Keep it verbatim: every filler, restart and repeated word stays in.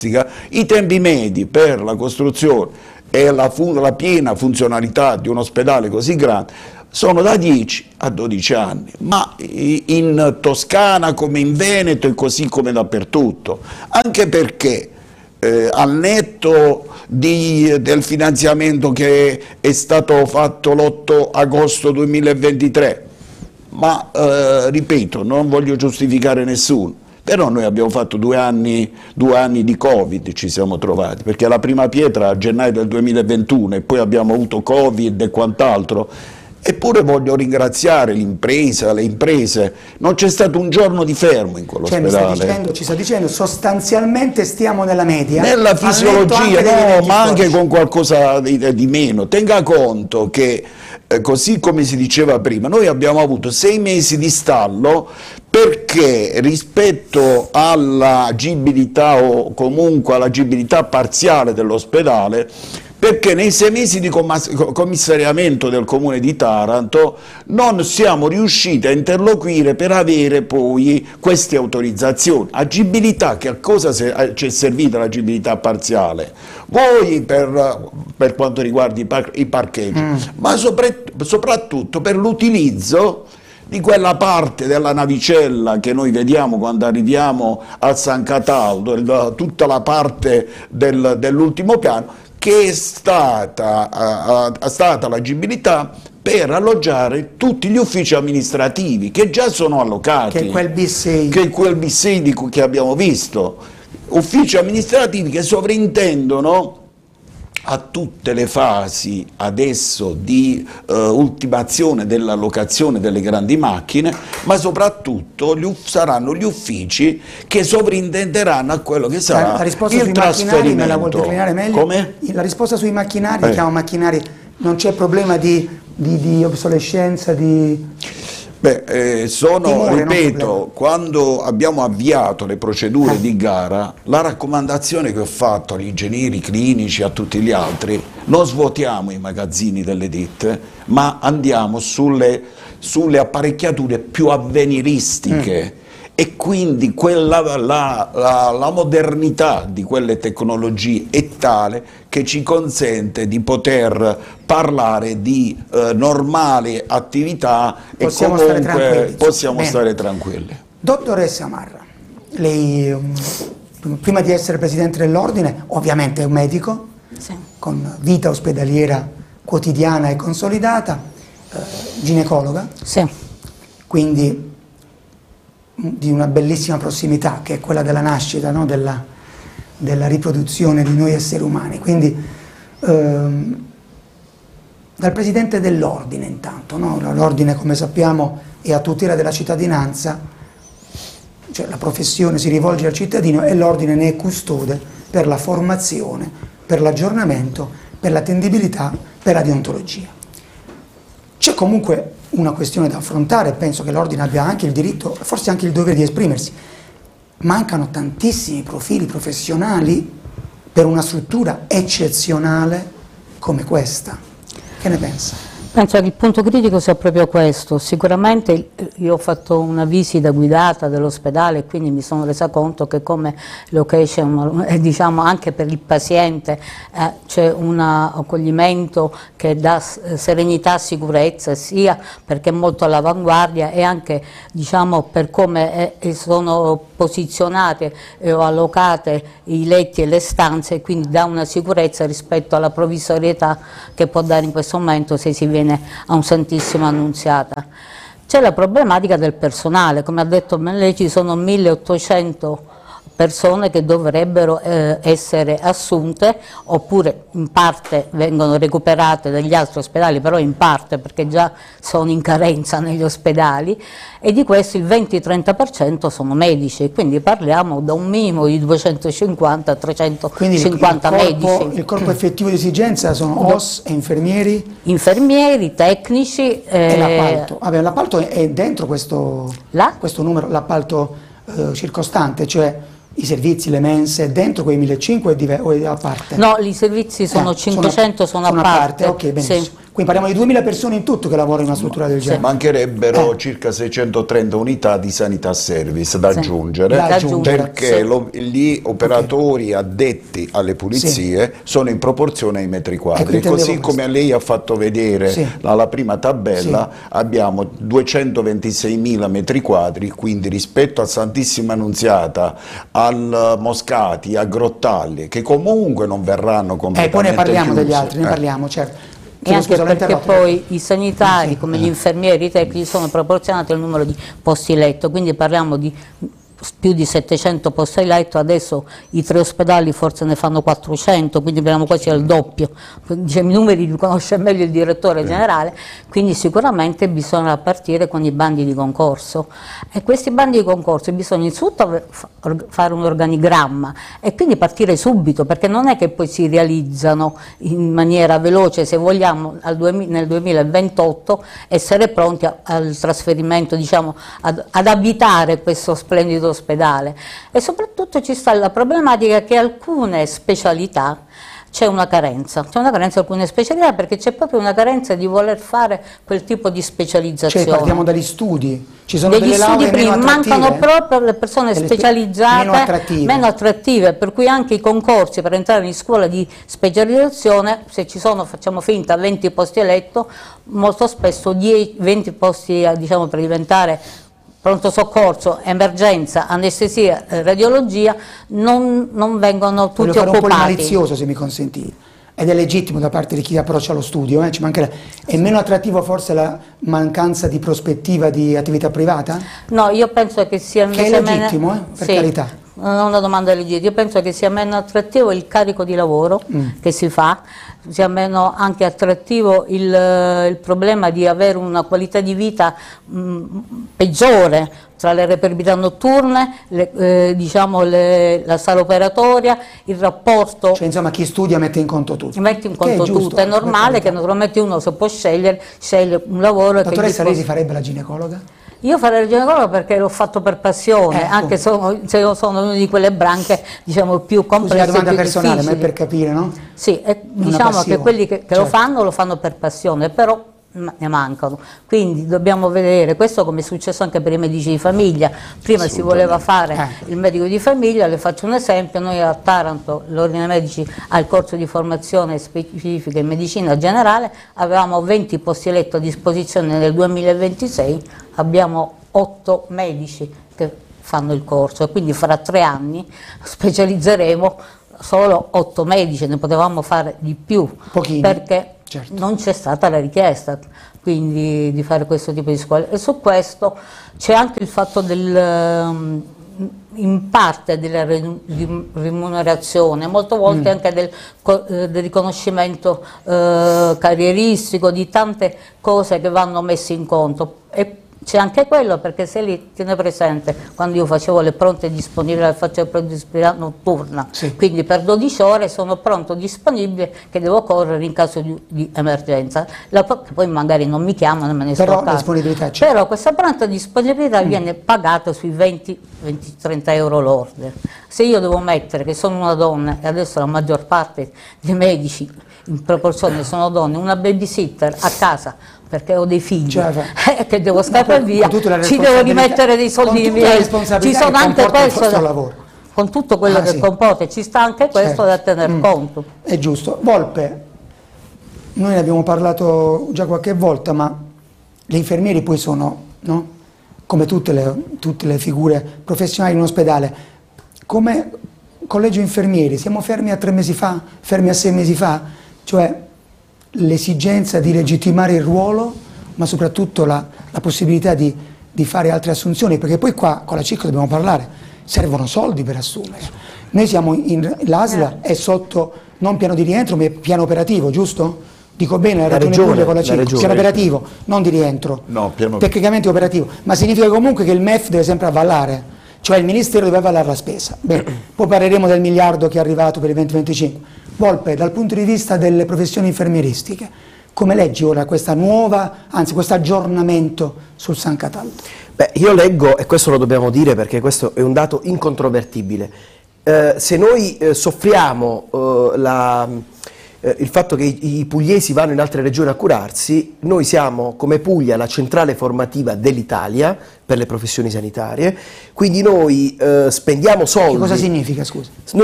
I tempi medi per la costruzione e la, la piena funzionalità di un ospedale così grande sono da dieci a dodici anni, ma in Toscana come in Veneto e così come dappertutto, anche perché eh, al netto di, del finanziamento che è stato fatto l'otto agosto duemilaventitré, ma eh, ripeto, non voglio giustificare nessuno, però noi abbiamo fatto due anni, due anni di Covid, ci siamo trovati, perché la prima pietra a gennaio del duemilaventuno e poi abbiamo avuto Covid e quant'altro. Eppure voglio ringraziare l'impresa, le imprese, non c'è stato un giorno di fermo in quell'ospedale. Cioè, mi sta dicendo, ci sta dicendo, sostanzialmente stiamo nella media. Nella fisiologia, no, ma anche con qualcosa di, di meno. Tenga conto che, eh, così come si diceva prima, noi abbiamo avuto sei mesi di stallo perché rispetto all'agibilità o comunque all'agibilità parziale dell'ospedale, perché nei sei mesi di commissariamento del Comune di Taranto non siamo riusciti a interloquire per avere poi queste autorizzazioni. Agibilità, che a cosa ci è servita l'agibilità parziale? Voi per, per quanto riguarda i, par i parcheggi, mm. ma soprattutto per l'utilizzo di quella parte della navicella che noi vediamo quando arriviamo al San Cataldo, tutta la parte del, dell'ultimo piano, che è stata, uh, stata l'agibilità per alloggiare tutti gli uffici amministrativi che già sono allocati, che è quel B sei, che è quel B sei di cui che abbiamo visto, uffici amministrativi che sovrintendono a tutte le fasi adesso di uh, ultimazione dell'allocazione delle grandi macchine, ma soprattutto gli, saranno gli uffici che sovrintenderanno a quello che sarà la risposta il sui trasferimento. Macchinari me la vuol declinare meglio? Come? La risposta sui macchinari, eh. chiamo macchinari, non c'è problema di, di, di obsolescenza, di... Beh, eh, sono, Timore, ripeto, quando abbiamo avviato le procedure eh. di gara, la raccomandazione che ho fatto agli ingegneri clinici e a tutti gli altri, non svuotiamo i magazzini delle ditte, ma andiamo sulle, sulle apparecchiature più avveniristiche. Mm. E quindi quella, la, la, la modernità di quelle tecnologie è tale che ci consente di poter parlare di eh, normali attività possiamo e comunque stare tranquilli. possiamo Bene. stare tranquilli. Dottoressa Marra, lei um, prima di essere Presidente dell'Ordine ovviamente è un medico, sì, con vita ospedaliera quotidiana e consolidata, eh, ginecologa, sì, quindi di una bellissima prossimità che è quella della nascita, no? della, della riproduzione di noi esseri umani. Quindi ehm, dal Presidente dell'Ordine intanto, no? L'Ordine come sappiamo è a tutela della cittadinanza, cioè la professione si rivolge al cittadino e l'Ordine ne è custode per la formazione, per l'aggiornamento, per l'attendibilità, per la deontologia. C'è comunque una questione da affrontare, penso che l'Ordine abbia anche il diritto, forse anche il dovere di esprimersi. Mancano tantissimi profili professionali per una struttura eccezionale come questa. Che ne pensa? Penso che il punto critico sia proprio questo. Sicuramente io ho fatto una visita guidata dell'ospedale e quindi mi sono resa conto che come location, eh, diciamo anche per il paziente, eh, c'è un accoglimento che dà serenità, sicurezza, sia perché è molto all'avanguardia e anche diciamo per come è, sono posizionate e ho allocate i letti e le stanze, quindi dà una sicurezza rispetto alla provvisorietà che può dare in questo momento se si viene a un Santissimo Annunziata. C'è la problematica del personale, come ha detto lei ci sono milleottocento persone che dovrebbero eh, essere assunte oppure in parte vengono recuperate dagli altri ospedali, però in parte perché già sono in carenza negli ospedali e di questo il venti trenta per cento sono medici, quindi parliamo da un minimo di duecentocinquanta trecentocinquanta quindi il, il corpo, medici. Il corpo effettivo di esigenza sono O S e infermieri? Infermieri, tecnici. Eh, e l'appalto? Vabbè, l'appalto è dentro questo, questo numero, l'appalto eh, circostante, cioè i servizi, le mense, dentro quei millecinquecento o è a parte? No, i servizi sono eh, cinquecento, sono, sono a parte. parte. Ok, benissimo. Sì. Quindi parliamo di duemila persone in tutto che lavorano in una struttura del genere. Mancherebbero Eh. circa seicentotrenta unità di sanità service da Sì. aggiungere, Da aggiungere, perché sì. lo- gli operatori addetti alle pulizie sono in proporzione ai metri quadri. Ecco, E così intendevo come lei ha fatto vedere Sì. alla prima tabella, abbiamo duecentoventiseimila metri quadri, quindi rispetto a Santissima Annunziata, al Moscati, a Grottalli, che comunque non verranno Eh, completamente poi ne parliamo chiusi. degli altri, ne Eh. parliamo, certo. E Chiedo anche scusa, l'ho perché interrotto. poi i sanitari, Sì. come gli infermieri, i tecnici, sono proporzionati al numero di posti letto, quindi parliamo di più di settecento posti letto, adesso i tre ospedali forse ne fanno quattrocento, quindi abbiamo quasi al doppio, diciamo, i numeri li conosce meglio il direttore generale, quindi sicuramente bisogna partire con i bandi di concorso, e questi bandi di concorso bisogna innanzitutto fare un organigramma e quindi partire subito, perché non è che poi si realizzano in maniera veloce, se vogliamo al duemila, nel duemilaventotto essere pronti a, al trasferimento, diciamo, ad, ad abitare questo splendido ospedale. E soprattutto ci sta la problematica che alcune specialità c'è una carenza, c'è una carenza in alcune specialità, perché c'è proprio una carenza di voler fare quel tipo di specializzazione. Cioè partiamo dagli studi, ci sono Degli delle studi lauree meno primi, attrattive? mancano proprio le persone Delle spe- specializzate, meno attrattive. meno attrattive, per cui anche i concorsi per entrare in scuola di specializzazione, se ci sono, facciamo finta, venti posti a letto, molto spesso dieci, venti posti, diciamo, per diventare pronto soccorso, emergenza, anestesia, eh, radiologia, non, non vengono tutti Voglio fare un po' il occupati. malizioso, se mi consenti, ed è legittimo da parte di chi approccia lo studio, eh, ci mancherebbe. È meno attrattivo forse la mancanza di prospettiva di attività privata? No, io penso che sia Che è invece legittimo, meno- eh, per sì, carità. non è una domanda legittima, io penso che sia meno attrattivo il carico di lavoro Mm. che si fa, sia meno anche attrattivo il, il problema di avere una qualità di vita mh, peggiore tra le reperibilità notturne, le, eh, diciamo le, la sala operatoria, il rapporto. Cioè insomma chi studia mette in conto tutto. Metti in Che è conto giusto, tutto, è per normale carità. che naturalmente uno, se può scegliere, sceglie un lavoro che gli Dottoressa, lei può- si farebbe la ginecologa? Io farei il ginecologo perché l'ho fatto per passione, Ecco. anche se sono, se io sono una di quelle branche, diciamo, più Scusi, complesse una e domanda più personale, ma è difficili. per capire, no? Sì, e diciamo che passione, quelli che, che lo certo. fanno lo fanno per passione, però ma- ne mancano. Quindi dobbiamo vedere questo, come è successo anche per i medici di famiglia. Prima si voleva fare Eh. il medico di famiglia, le faccio un esempio: noi a Taranto, l'Ordine Medici ha il corso di formazione specifica in medicina generale, avevamo venti posti letto a disposizione nel duemilaventisei, abbiamo otto medici che fanno il corso, e quindi fra tre anni specializzeremo solo otto medici, ne potevamo fare di più, Pochini, perché certo. non c'è stata la richiesta quindi di fare questo tipo di scuole. E su questo c'è anche il fatto del, ehm, in parte della re- rim- remunerazione, molte volte Mm. anche del, co- eh, del riconoscimento eh, carrieristico, di tante cose che vanno messe in conto. E c'è anche quello, perché se lì tiene presente, quando io facevo le pronte disponibili, facevo pronte disponibili notturna, Sì. quindi per dodici ore sono pronto disponibile che devo correre in caso di, di emergenza. La, poi magari non mi chiamano, me ne sto Però a casa. la disponibilità c'è. Però questa pronta disponibilità viene pagata sui venti trenta euro lorde. Se io devo mettere che sono una donna, e adesso la maggior parte dei medici in proporzione sono donne, una babysitter a casa perché ho dei figli, Cioè, eh, che devo no, scappare con- via, con tutta la ci devo responsabilità- rimettere dei soldi con tutta la miei, ci responsabilità sono che anche comporta il questo vostro da- lavoro. con tutto quello Ah, che sì. comporta, ci sta anche questo Certo. da tener Mm. conto. È giusto. Volpe, noi ne abbiamo parlato già qualche volta, ma gli infermieri poi sono, no? Come tutte le, tutte le figure professionali in un ospedale. Come collegio infermieri, siamo fermi a tre mesi fa, fermi a sei mesi fa? Cioè l'esigenza di legittimare il ruolo, ma soprattutto la, la possibilità di, di fare altre assunzioni, perché poi qua con la C I C dobbiamo parlare, servono soldi per assumere. Noi siamo in, l'A S L A è sotto non piano di rientro, ma è piano operativo, giusto? Dico bene, la, La ragione regione, Puglia con la la C I C, regione. piano operativo, non di rientro, No, piano- tecnicamente operativo, ma significa comunque che il M E F deve sempre avvallare, cioè il Ministero deve avvallare la spesa. Bene, poi parleremo del miliardo che è arrivato per il duemilaventicinque. Volpe, dal punto di vista delle professioni infermieristiche, come leggi ora questa nuova, anzi questo aggiornamento sul San Cataldo? Beh, io leggo, e questo lo dobbiamo dire perché questo è un dato incontrovertibile, eh, se noi eh, soffriamo eh, la, eh, il fatto che i, i pugliesi vanno in altre regioni a curarsi, noi siamo come Puglia la centrale formativa dell'Italia per le professioni sanitarie, quindi noi eh, spendiamo soldi. Che cosa significa, scusa?